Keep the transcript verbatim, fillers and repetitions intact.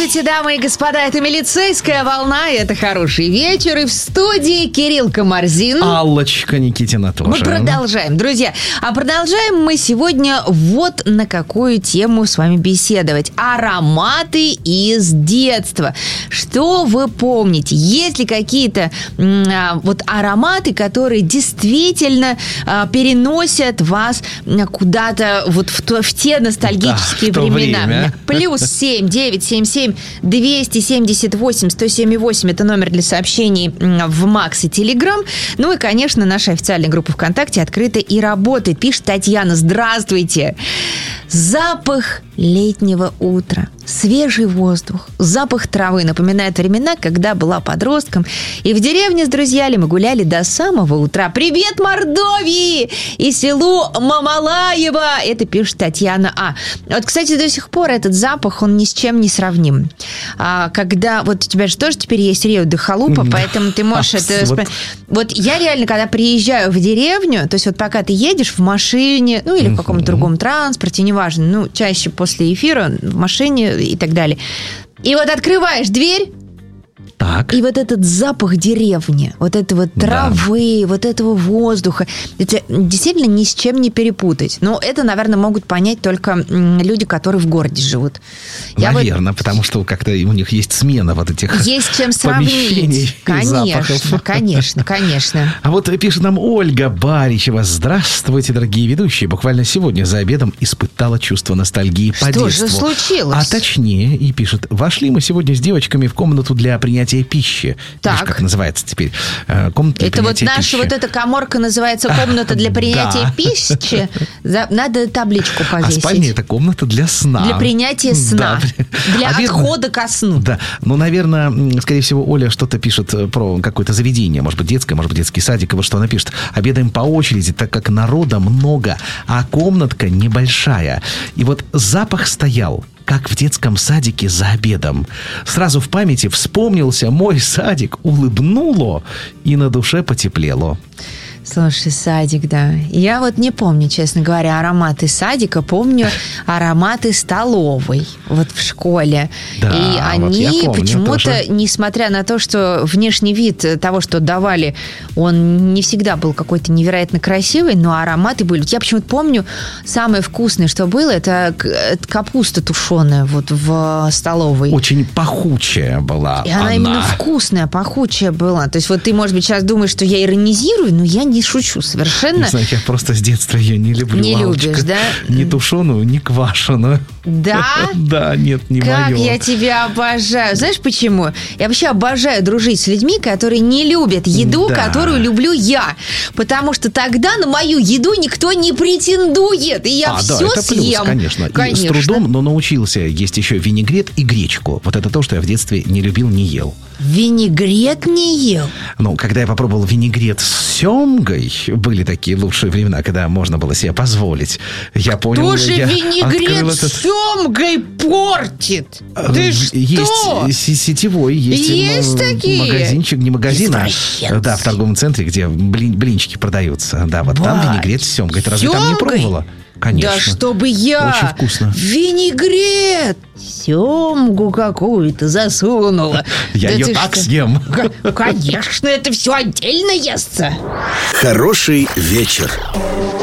Здравствуйте, дамы и господа, это «Милицейская волна», и это «Хороший вечер», и в студии Кирилл Комарзин. Аллочка Никитина тоже. Мы продолжаем, друзья. А продолжаем мы сегодня вот на какую тему с вами беседовать. Ароматы из детства. Что вы помните? Есть ли какие-то а, вот ароматы, которые действительно а, переносят вас куда-то вот в, то, в те ностальгические да, времена? Время. Плюс семь девять семь семь двести семьдесят восемь сто семь восемь. Это номер для сообщений в Макс и Телеграм. Ну и, конечно, наша официальная группа ВКонтакте открыта и работает. Пишет Татьяна: здравствуйте. Запах летнего утра, свежий воздух, запах травы напоминает времена, когда была подростком, и в деревне с друзьями мы гуляли до самого утра. Привет, Мордовии! И селу Мамалаево! Это пишет Татьяна А. Вот, кстати, до сих пор этот запах, он ни с чем не сравним. А, когда, вот у тебя же тоже теперь есть Рио де Халупа, поэтому ты можешь это... Вот. вот я реально, когда приезжаю в деревню, то есть вот пока ты едешь в машине, ну или в каком-то другом транспорте, неважно, ну, чаще после эфира, в машине и так далее. И вот открываешь дверь, так. И вот этот запах деревни, вот этого травы, да. вот этого воздуха, это действительно ни с чем не перепутать. Но это, наверное, могут понять только люди, которые в городе живут. Наверное, вот... потому что как-то у них есть смена вот этих есть чем сравнить. Конечно, конечно, конечно. А вот пишет нам Ольга Баричева: здравствуйте, дорогие ведущие. Буквально сегодня за обедом испытала чувство ностальгии по детству. Что же случилось? А точнее, и пишет: вошли мы сегодня с девочками в комнату для принятия пищи. Так. Видишь, как называется теперь? Комната для это принятия вот наша пищи. вот эта каморка называется комната для принятия да. пищи. Надо табличку повесить. А спальня — это комната для сна. Для принятия сна. Да. Для Обед... отхода ко сну. Да. Ну, наверное, скорее всего, Оля что-то пишет про какое-то заведение. Может быть, детское, может быть, детский садик. И вот что она пишет: обедаем по очереди, так как народа много, а комнатка небольшая. И вот запах стоял, как в детском садике за обедом. Сразу в памяти вспомнился мой садик, улыбнуло, и на душе потеплело. Слушай, садик, да. Я вот не помню, честно говоря, ароматы садика. Помню ароматы столовой вот в школе. Да, и они вот помню, почему-то, тоже. Несмотря на то, что внешний вид того, что давали, он не всегда был какой-то невероятно красивый, но ароматы были. Я почему-то помню, самое вкусное, что было, это капуста тушеная вот в столовой. Очень пахучая была и она. она именно вкусная, пахучая была. То есть вот ты, может быть, сейчас думаешь, что я иронизирую, но я не шучу совершенно. Не знаю, я просто с детства ее не люблю. Не Лавочка. Любишь, да? Ни тушеную, ни квашеную. Да? Да, нет, не мое. Как я тебя обожаю. Знаешь почему? Я вообще обожаю дружить с людьми, которые не любят еду, да. которую люблю я. Потому что тогда на мою еду никто не претендует. И я а, все да, это съем. Плюс, конечно. конечно. И с трудом, но научился есть еще винегрет и гречку. Вот это то, что я в детстве не любил, не ел. Винегрет не ел? Ну, когда я попробовал винегрет с семгой, были такие лучшие времена, когда можно было себе позволить. Я Кто понял, же я винегрет этот... с семгой портит? Ты есть что? Сетевой, есть, есть такие? Магазинчик, не магазин, а да, в торговом центре, где блин, блинчики продаются. Да, вот Бать. Там винегрет с семгой. Ты разве Семгой? там не пробовала? Конечно. Да чтобы я очень вкусно. Винегрет семгу какую-то засунула. Я да ее так что? съем. Конечно, это все отдельно естся. Хороший вечер.